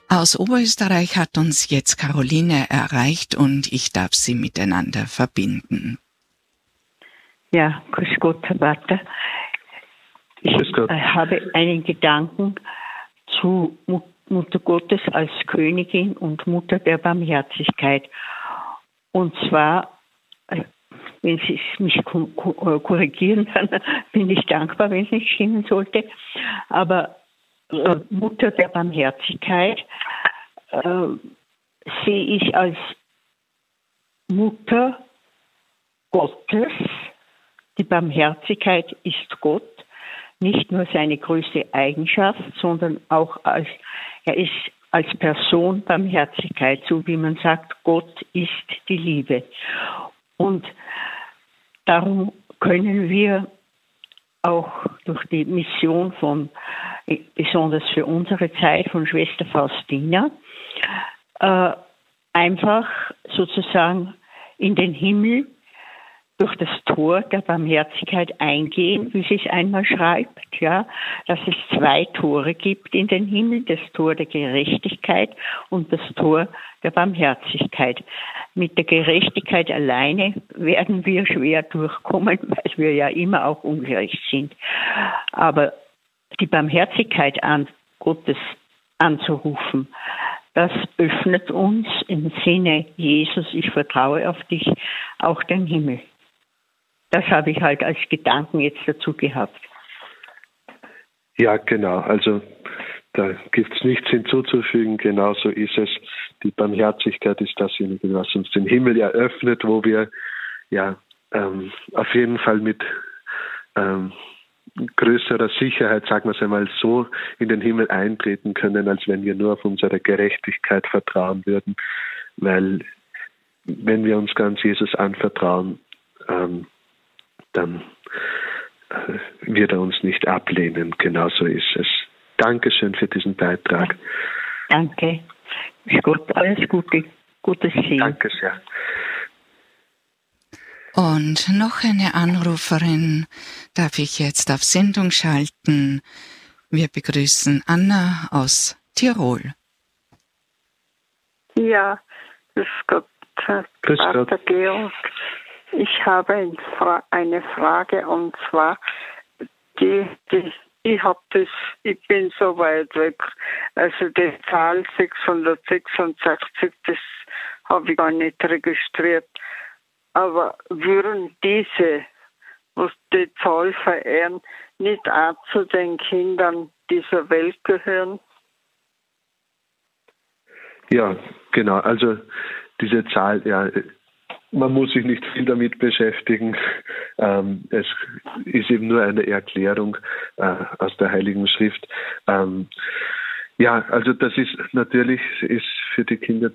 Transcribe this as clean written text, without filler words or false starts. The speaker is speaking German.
Aus Oberösterreich hat uns jetzt Caroline erreicht und ich darf sie miteinander verbinden. Ja, grüß Gott, Herr Pater. Ich habe einen Gedanken zu Mutter Gottes als Königin und Mutter der Barmherzigkeit. Und zwar, wenn Sie mich korrigieren, dann bin ich dankbar, wenn es nicht stimmen sollte. Aber Mutter der Barmherzigkeit sehe ich als Mutter Gottes. Die Barmherzigkeit ist Gott, nicht nur seine größte Eigenschaft, sondern auch er ist als Person Barmherzigkeit, so wie man sagt, Gott ist die Liebe. Und darum können wir auch durch die Mission besonders für unsere Zeit von Schwester Faustina, einfach sozusagen in den Himmel durch das Tor der Barmherzigkeit eingehen, wie sie es einmal schreibt, ja, dass es 2 Tore gibt in den Himmel, das Tor der Gerechtigkeit und das Tor der Barmherzigkeit. Mit der Gerechtigkeit alleine werden wir schwer durchkommen, weil wir ja immer auch ungerecht sind. Aber die Barmherzigkeit Gottes anzurufen, das öffnet uns im Sinne, Jesus, ich vertraue auf dich, auch den Himmel. Das habe ich halt als Gedanken jetzt dazu gehabt. Ja, genau. Also da gibt es nichts hinzuzufügen. Genauso ist es. Die Barmherzigkeit ist dasjenige, was uns den Himmel eröffnet, wo wir auf jeden Fall mit größerer Sicherheit, sagen wir es einmal so, in den Himmel eintreten können, als wenn wir nur auf unsere Gerechtigkeit vertrauen würden. Weil wenn wir uns ganz Jesus anvertrauen, dann wird er uns nicht ablehnen. Genauso ist es. Dankeschön für diesen Beitrag. Danke. Ist gut. Alles Gute. Gutes Sehen. Danke sehr. Und noch eine Anruferin darf ich jetzt auf Sendung schalten. Wir begrüßen Anna aus Tirol. Ja, grüß Gott, Pater Georg. Ich habe eine Frage, und zwar, ich bin so weit weg, also die Zahl 666, das habe ich gar nicht registriert. Aber würden diese, was die Zahl verehren, nicht auch zu den Kindern dieser Welt gehören? Ja, genau. Also diese Zahl, ja, man muss sich nicht viel damit beschäftigen. Es ist eben nur eine Erklärung aus der Heiligen Schrift. Ja, also das ist natürlich für die Kinder